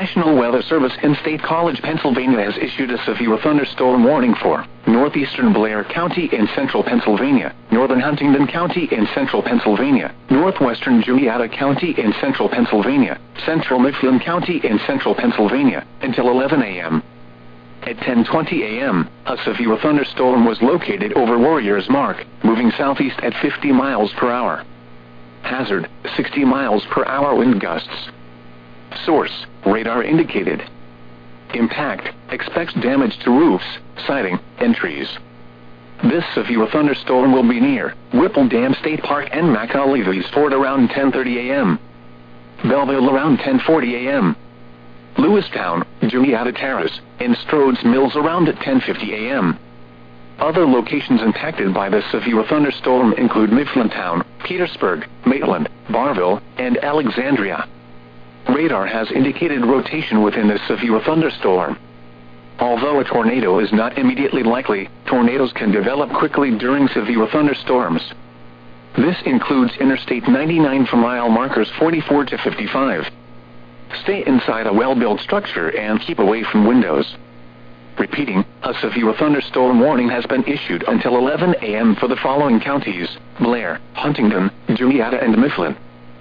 National Weather Service in State College, Pennsylvania has issued a severe thunderstorm warning for northeastern Blair County in central Pennsylvania, northern Huntingdon County in central Pennsylvania, northwestern Juniata County in central Pennsylvania, central Mifflin County in central Pennsylvania, until 11 a.m. At 10:20 a.m., a severe thunderstorm was located over Warriors Mark, moving southeast at 50 miles per hour. Hazard, 60 miles per hour wind gusts. Source, radar indicated. Impact, expects damage to roofs, siding, and trees. This severe thunderstorm will be near Whipple Dam State Park and McAlevy's Ford around 10:30 a.m. Belleville around 10:40 a.m. Lewistown, Juniata Terrace, and Strodes Mills around at 10:50 a.m. Other locations impacted by this severe thunderstorm include Mifflintown, Petersburg, Maitland, Barville, and Alexandria. Radar has indicated rotation within this severe thunderstorm. Although a tornado is not immediately likely, tornadoes can develop quickly during severe thunderstorms. This includes Interstate 99 for mile markers 44 to 55. Stay inside a well-built structure and keep away from windows. Repeating, a severe thunderstorm warning has been issued until 11 a.m. for the following counties: Blair, Huntingdon, Juniata, and Mifflin.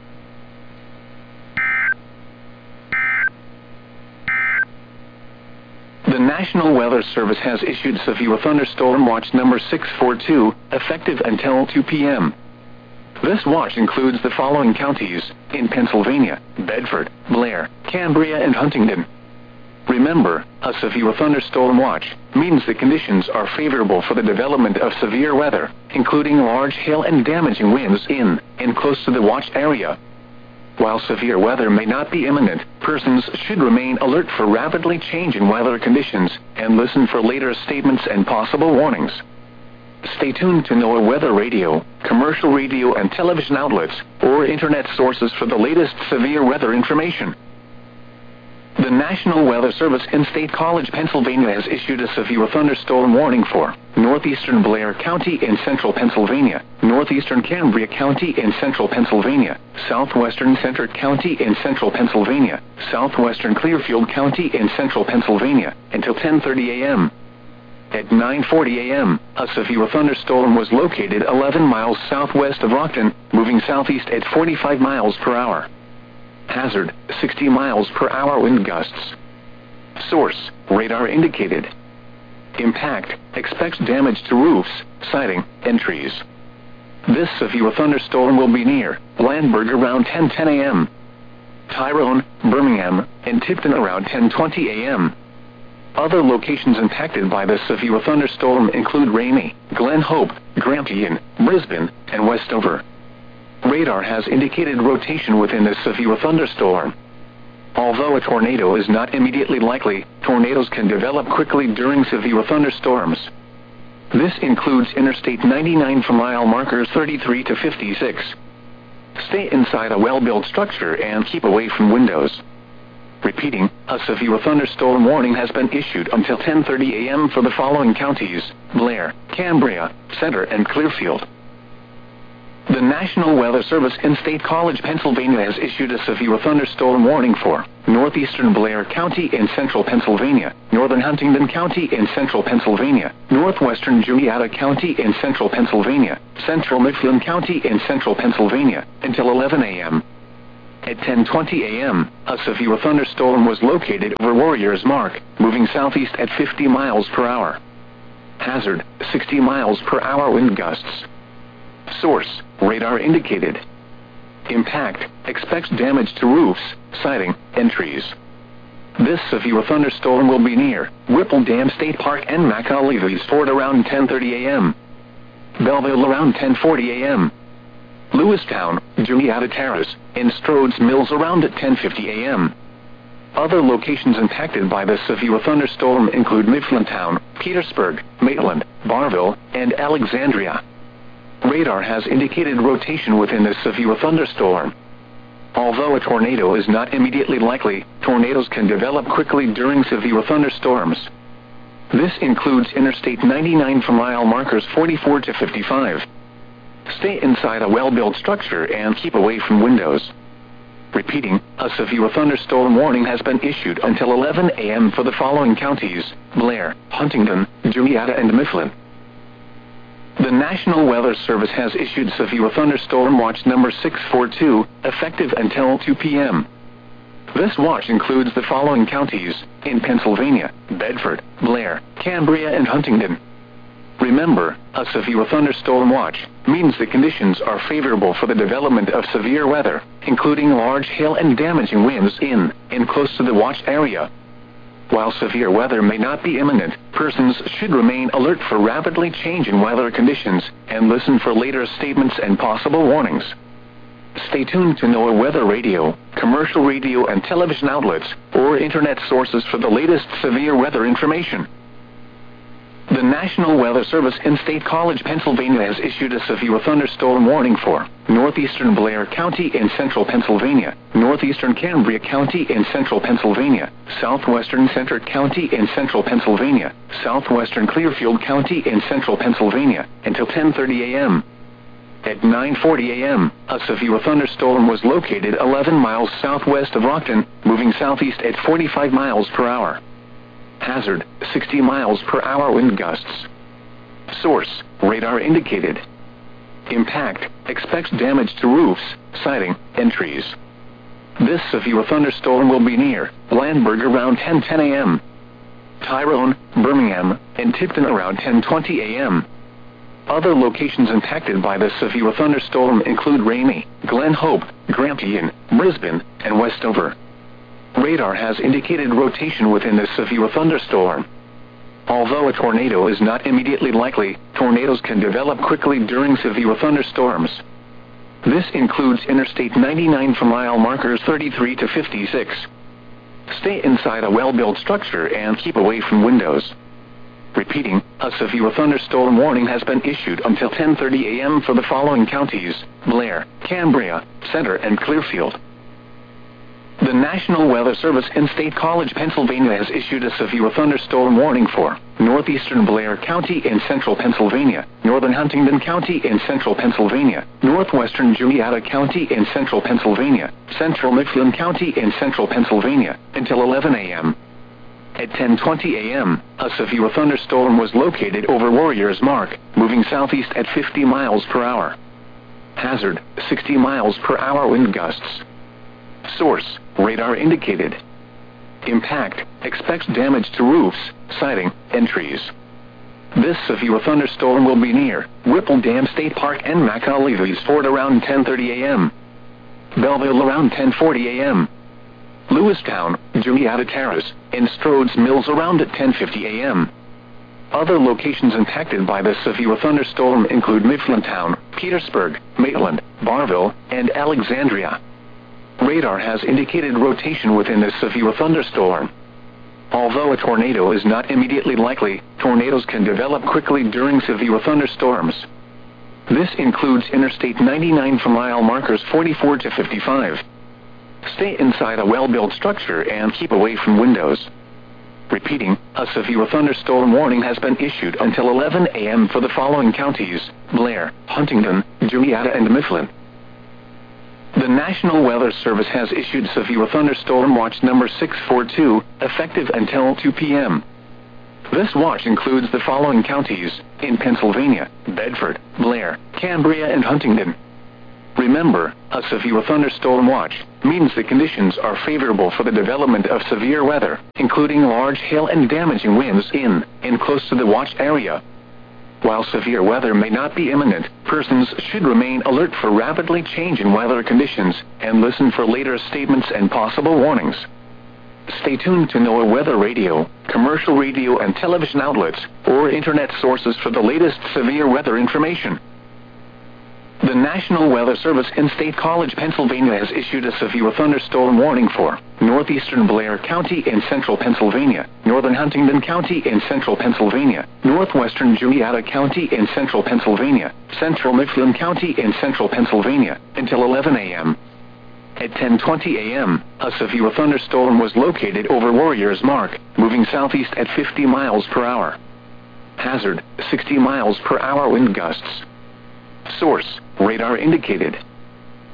The National Weather Service has issued severe thunderstorm watch number 642, effective until 2 p.m. This watch includes the following counties in Pennsylvania: Bedford, Blair, Cambria, and Huntingdon. Remember, a severe thunderstorm watch means the conditions are favorable for the development of severe weather, including large hail and damaging winds in and close to the watch area. While severe weather may not be imminent, persons should remain alert for rapidly changing weather conditions and listen for later statements and possible warnings. Stay tuned to NOAA Weather Radio, commercial radio and television outlets, or internet sources for the latest severe weather information. The National Weather Service in State College, Pennsylvania has issued a severe thunderstorm warning for northeastern Blair County in central Pennsylvania, northeastern Cambria County in central Pennsylvania, southwestern Center County in central Pennsylvania, southwestern Clearfield County in central Pennsylvania, until 10:30 a.m. At 9:40 a.m., a severe thunderstorm was located 11 miles southwest of Rockton, moving southeast at 45 miles per hour. Hazard, 60 miles per hour wind gusts. Source, radar indicated. Impact, expects damage to roofs, siding, and trees. This severe thunderstorm will be near Landberg around 10:10 a.m. Tyrone, Birmingham, and Tipton around 10:20 a.m. Other locations impacted by this severe thunderstorm include Rainey, Glen Hope, Grampian, Brisbane, and Westover. Radar has indicated rotation within this severe thunderstorm. Although a tornado is not immediately likely, tornadoes can develop quickly during severe thunderstorms. This includes Interstate 99 for mile markers 33 to 56. Stay inside a well-built structure and keep away from windows. Repeating, a severe thunderstorm warning has been issued until 10:30 a.m. for the following counties: Blair, Cambria, Center, and Clearfield. The National Weather Service in State College, Pennsylvania has issued a severe thunderstorm warning for northeastern Blair County in central Pennsylvania, northern Huntingdon County in central Pennsylvania, northwestern Juniata County in central Pennsylvania, central Mifflin County in central Pennsylvania, until 11 a.m. At 10:20 a.m., a severe thunderstorm was located over Warriors Mark, moving southeast at 50 miles per hour. Hazard, 60 miles per hour wind gusts. Source, radar indicated. Impact, expects damage to roofs, siding, and trees. This severe thunderstorm will be near Whipple Dam State Park and McAlevy's Ford around 10:30 a.m. Belleville around 10:40 a.m. Lewistown, Juniata Terrace, and Strodes Mills around at 10:50 a.m. Other locations impacted by this severe thunderstorm include Mifflintown, Petersburg, Maitland, Barville, and Alexandria. Radar has indicated rotation within this severe thunderstorm. Although a tornado is not immediately likely, tornadoes can develop quickly during severe thunderstorms. This includes Interstate 99 for mile markers 44 to 55. Stay inside a well-built structure and keep away from windows. Repeating, a severe thunderstorm warning has been issued until 11 a.m. for the following counties: Blair, Huntingdon, Juniata, and Mifflin. The National Weather Service has issued severe thunderstorm watch number 642, effective until 2 p.m. This watch includes the following counties in Pennsylvania: Bedford, Blair, Cambria, and Huntingdon. Remember, a severe thunderstorm watch means the conditions are favorable for the development of severe weather, including large hail and damaging winds in and close to the watch area. While severe weather may not be imminent, persons should remain alert for rapidly changing weather conditions and listen for later statements and possible warnings. Stay tuned to NOAA Weather Radio, commercial radio and television outlets, or internet sources for the latest severe weather information. The National Weather Service in State College, Pennsylvania has issued a severe thunderstorm warning for northeastern Blair County in central Pennsylvania, northeastern Cambria County in central Pennsylvania, southwestern Centre County in central Pennsylvania, southwestern Clearfield County in central Pennsylvania, until 10:30 a.m. At 9:40 a.m., a severe thunderstorm was located 11 miles southwest of Rockton, moving southeast at 45 miles per hour. Hazard, 60 miles per hour wind gusts. Source, radar indicated. Impact, expects damage to roofs, siding, and trees. This severe thunderstorm will be near Blandburg around 10:10 a.m. Tyrone, Birmingham, and Tipton around 10:20 a.m. Other locations impacted by this severe thunderstorm include Rainey, Glen Hope, Grampian, Brisbane, and Westover. Radar has indicated rotation within this severe thunderstorm. Although a tornado is not immediately likely, tornadoes can develop quickly during severe thunderstorms. This includes Interstate 99 for mile markers 33 to 56. Stay inside a well-built structure and keep away from windows. Repeating, a severe thunderstorm warning has been issued until 10:30 a.m. for the following counties: Blair, Cambria, Centre, and Clearfield. The National Weather Service in State College, Pennsylvania has issued a severe thunderstorm warning for northeastern Blair County in central Pennsylvania, northern Huntingdon County in central Pennsylvania, northwestern Juniata County in central Pennsylvania, central Mifflin County in central Pennsylvania, until 11 a.m. At 10:20 a.m., a severe thunderstorm was located over Warriors Mark, moving southeast at 50 miles per hour. Hazard, 60 miles per hour wind gusts. Source, radar indicated. Impact, expects damage to roofs, siding, and trees. This severe thunderstorm will be near Whipple Dam State Park and McAlevy's Ford around 10:30 a.m. Belleville around 10:40 a.m. Lewistown, Juniata Terrace, and Strode's Mills around at 10:50 a.m. Other locations impacted by this severe thunderstorm include Mifflintown, Petersburg, Maitland, Barville, and Alexandria. Radar has indicated rotation within this severe thunderstorm. Although a tornado is not immediately likely, tornadoes can develop quickly during severe thunderstorms. This includes Interstate 99 for mile markers 44 to 55. Stay inside a well-built structure and keep away from windows. Repeating, a severe thunderstorm warning has been issued until 11 a.m. for the following counties: Blair, Huntingdon, Juniata, and Mifflin. The National Weather Service has issued severe thunderstorm watch number 642, effective until 2 p.m. This watch includes the following counties in Pennsylvania: Bedford, Blair, Cambria, and Huntingdon. Remember, a severe thunderstorm watch means the conditions are favorable for the development of severe weather, including large hail and damaging winds in and close to the watch area. While severe weather may not be imminent, persons should remain alert for rapidly changing weather conditions and listen for later statements and possible warnings. Stay tuned to NOAA Weather Radio, commercial radio and television outlets, or internet sources for the latest severe weather information. The National Weather Service in State College, Pennsylvania has issued a severe thunderstorm warning for northeastern Blair County in central Pennsylvania, northern Huntingdon County in central Pennsylvania, northwestern Juniata County in central Pennsylvania, central Mifflin County in central Pennsylvania, until 11 a.m. At 10:20 a.m., a severe thunderstorm was located over Warriors Mark, moving southeast at 50 miles per hour. Hazard, 60 miles per hour wind gusts. Source, radar indicated.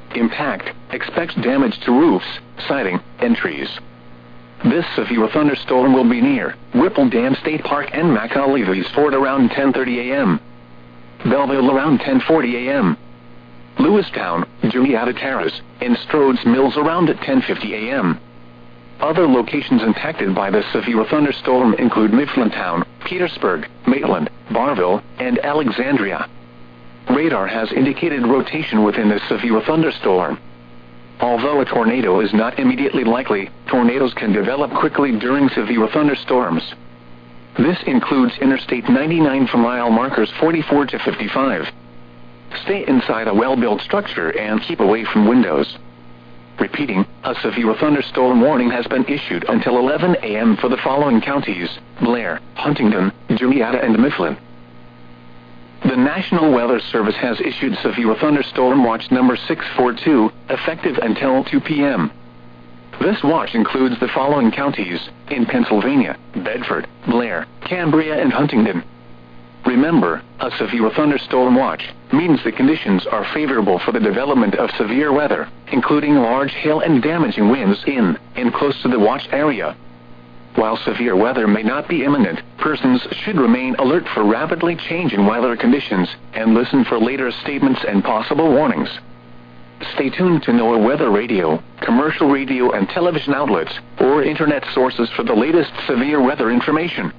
Impact. Expects damage to roofs, siding, and trees. This severe thunderstorm will be near Whipple Dam State Park and McAlevy's Ford around 10:30 a.m. Belleville around 10:40 a.m. Lewistown, Juniata Terrace, and Strodes Mills around at 10:50 a.m. Other locations impacted by the severe thunderstorm include Mifflintown, Petersburg, Maitland, Barville, and Alexandria. Radar has indicated rotation within the severe thunderstorm. Although a tornado is not immediately likely, tornadoes can develop quickly during severe thunderstorms. This includes Interstate 99 for mile markers 44 to 55. Stay inside a well-built structure and keep away from windows. Repeating, a severe thunderstorm warning has been issued until 11 a.m. for the following counties: Blair, Huntingdon, Juniata, and Mifflin. The National Weather Service has issued severe thunderstorm watch number 642, effective until 2 p.m. This watch includes the following counties in Pennsylvania: Bedford, Blair, Cambria, and Huntingdon. Remember, a severe thunderstorm watch means the conditions are favorable for the development of severe weather, including large hail and damaging winds in and close to the watch area. While severe weather may not be imminent, persons should remain alert for rapidly changing weather conditions and listen for later statements and possible warnings. Stay tuned to NOAA Weather Radio, commercial radio and television outlets, or internet sources for the latest severe weather information.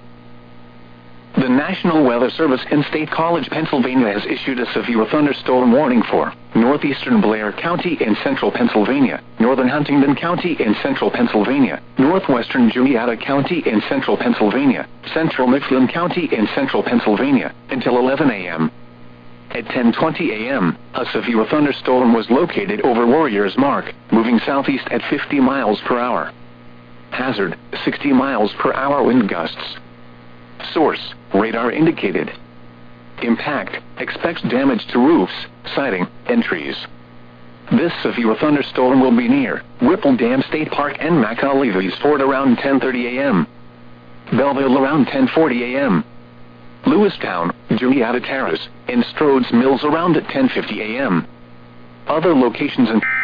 The National Weather Service in State College, Pennsylvania has issued a severe thunderstorm warning for northeastern Blair County in central Pennsylvania, northern Huntingdon County in central Pennsylvania, northwestern Juniata County in central Pennsylvania, central Mifflin County in central Pennsylvania, until 11 a.m. At 10:20 a.m., a severe thunderstorm was located over Warriors Mark, moving southeast at 50 miles per hour. Hazard, 60 miles per hour wind gusts. Source, radar indicated. Impact, expects damage to roofs, siding, and trees. This severe thunderstorm will be near Whipple Dam State Park and McAlevy's Ford around 10:30 a.m. Belleville around 10:40 a.m. Lewistown, Juniata Terrace, and Strodes Mills around at 10:50 a.m. Other locations in